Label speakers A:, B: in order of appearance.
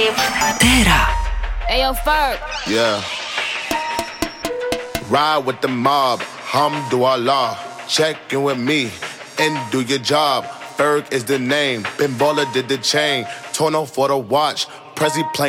A: Terra.
B: Ayo, Ferg.
C: Yeah. Ride with the mob, Hamdulillah. Check in with me and do your job. Ferg is the name. Ben Baller did the chain. Tono for the watch. Prezi playing.